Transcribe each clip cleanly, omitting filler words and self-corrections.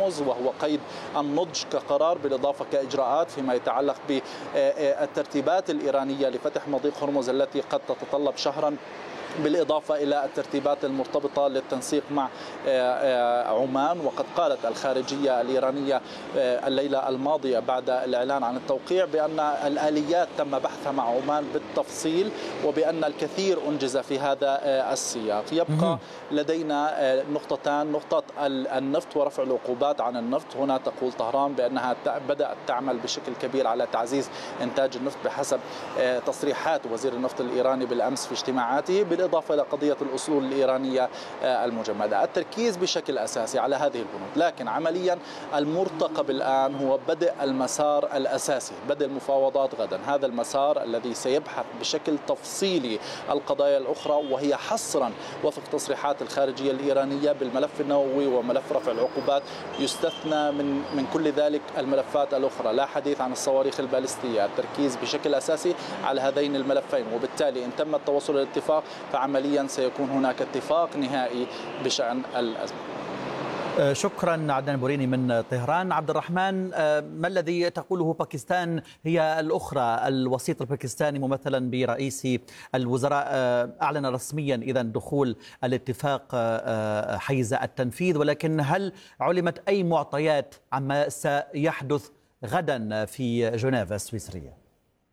هرمز، وهو قيد النضج كقرار بالإضافة كإجراءات فيما يتعلق بالترتيبات الإيرانية لفتح مضيق هرمز التي قد تتطلب شهرا، بالإضافة إلى الترتيبات المرتبطة للتنسيق مع عمان. وقد قالت الخارجية الإيرانية الليلة الماضية بعد الإعلان عن التوقيع بأن الآليات تم بحثها مع عمان بالتفصيل، وبأن الكثير أنجز في هذا السياق. يبقى لدينا نقطتان: نقطة النفط ورفع العقوبات عن النفط. هنا تقول طهران بأنها بدأت تعمل بشكل كبير على تعزيز إنتاج النفط بحسب تصريحات وزير النفط الإيراني بالأمس في اجتماعاته، بالإضافة إلى قضية الأصول الإيرانية المجمدة. التركيز بشكل أساسي على هذه البنود، لكن عمليا المرتقب الآن هو بدء المسار الأساسي، بدء المفاوضات غدا. هذا المسار الذي سيبحث بشكل تفصيلي القضايا الأخرى، وهي حصرا وفق تصريحات الخارجية الإيرانية بالملف النووي وملف رفع العقوبات. يستثنى من كل ذلك الملفات الأخرى، لا حديث عن الصواريخ البالستية. التركيز بشكل أساسي على هذين الملفين، وبالتالي إن تم التوصل إلى اتفاق فعمليا سيكون هناك اتفاق نهائي بشأن الأزمة. شكرا عدنان بوريني من طهران. عبد الرحمن، ما الذي تقوله باكستان هي الأخرى؟ الوسيط الباكستاني ممثلا برئيس الوزراء أعلن رسميا إذا دخول الاتفاق حيز التنفيذ، ولكن هل علمت أي معطيات عما سيحدث غدا في جنيف السويسرية؟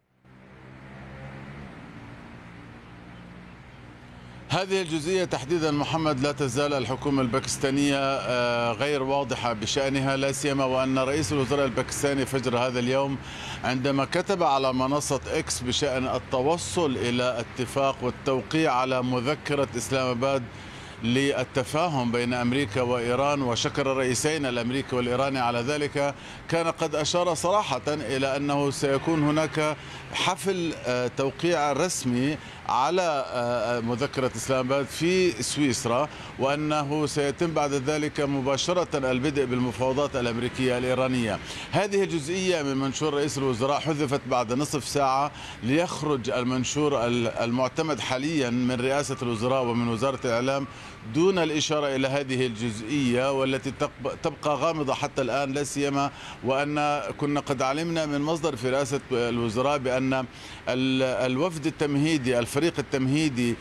هذه الجزئية تحديدا محمد لا تزال الحكومة الباكستانية غير واضحة بشأنها، لا سيما وأن رئيس الوزراء الباكستاني فجر هذا اليوم عندما كتب على منصة إكس بشأن التوصل إلى اتفاق والتوقيع على مذكرة إسلام آباد للتفاهم بين أمريكا وإيران، وشكر الرئيسين الأمريكي والإيراني على ذلك، كان قد أشار صراحة إلى أنه سيكون هناك حفل توقيع رسمي على مذكرة إسلام آباد في سويسرا، وأنه سيتم بعد ذلك مباشرة البدء بالمفاوضات الأمريكية الإيرانية. هذه الجزئية من منشور رئيس الوزراء حذفت بعد نصف ساعة ليخرج المنشور المعتمد حاليا من رئاسة الوزراء ومن وزارة الإعلام دون الإشارة إلى هذه الجزئية، والتي تبقى غامضة حتى الآن، لا سيما وأن كنا قد علمنا من مصدر في رئاسة الوزراء بأن الوفد التمهيدي، الفريق التمهيدي،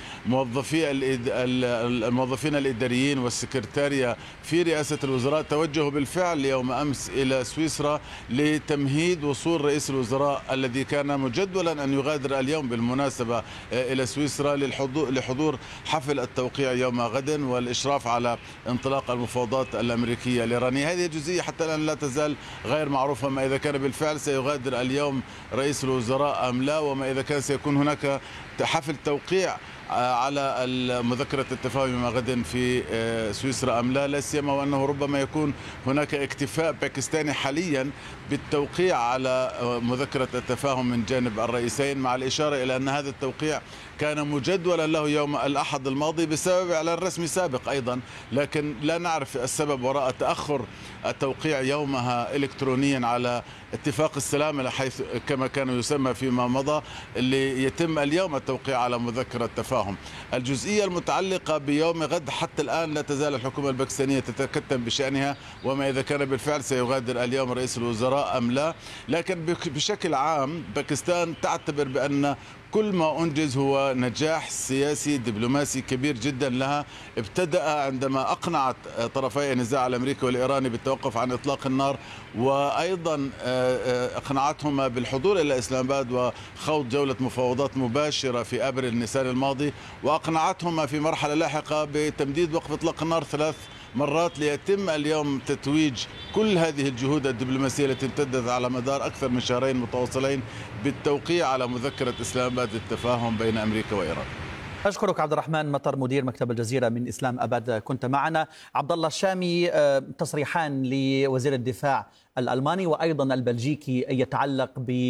الموظفين الإداريين والسكرتارية في رئاسة الوزراء توجهوا بالفعل يوم أمس إلى سويسرا لتمهيد وصول رئيس الوزراء الذي كان مجدولا أن يغادر اليوم بالمناسبة إلى سويسرا لحضور حفل التوقيع يوم غد والإشراف على انطلاق المفاوضات الأمريكية الإيرانية. هذه الجزئية حتى الآن لا تزال غير معروفة، ما إذا كان بالفعل سيغادر اليوم رئيس الوزراء أم لا، وما إذا كان سيكون هناك حفل توقيع على مذكرة التفاهم غدا في سويسرا أم لا، لا سيما وأنه ربما يكون هناك اكتفاء باكستاني حاليا بالتوقيع على مذكرة التفاهم من جانب الرئيسين، مع الإشارة إلى أن هذا التوقيع كان مجدولا له يوم الأحد الماضي بسبب إعلان رسمي سابق أيضا، لكن لا نعرف السبب وراء تأخر التوقيع يومها إلكترونيا على اتفاق السلام حيث كما كان يسمى فيما مضى، اللي يتم اليوم التوقيع على مذكرة التفاهم. الجزئية المتعلقة بيوم غد حتى الآن لا تزال الحكومة الباكستانية تتكتم بشأنها، وما إذا كان بالفعل سيغادر اليوم رئيس الوزراء أم لا. لكن بشكل عام باكستان تعتبر بأن كل ما أنجز هو نجاح سياسي دبلوماسي كبير جدا لها، ابتدأ عندما أقنعت طرفي النزاع الأمريكي والإيراني بالتوقف عن إطلاق النار، وأيضا أقنعتهما بالحضور إلى إسلام آباد وخوض جولة مفاوضات مباشرة في أبريل نيسان الماضي، وأقنعتهما في مرحلة لاحقة بتمديد وقف إطلاق النار 3 مرات، ليتم اليوم تتويج كل هذه الجهود الدبلوماسية التي امتدت على مدار أكثر من شهرين متواصلين بالتوقيع على مذكرة إسلام آباد للتفاهم بين أمريكا وإيران. أشكرك عبد الرحمن مطر مدير مكتب الجزيرة من إسلام آباد كنت معنا. عبد الله الشامي، تصريحان لوزير الدفاع الألماني وأيضا البلجيكي يتعلق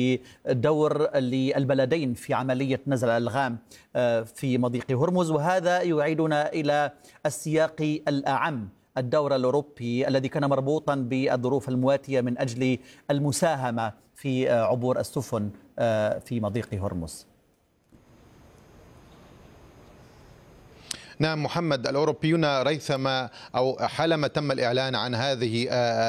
بدور للبلدين في عملية نزل الألغام في مضيق هرمز، وهذا يعيدنا إلى السياق الأعم، الدور الأوروبي الذي كان مربوطا بالظروف المواتية من أجل المساهمة في عبور السفن في مضيق هرمز. نعم محمد، الأوروبيون ريثما أو حالما تم الإعلان عن هذه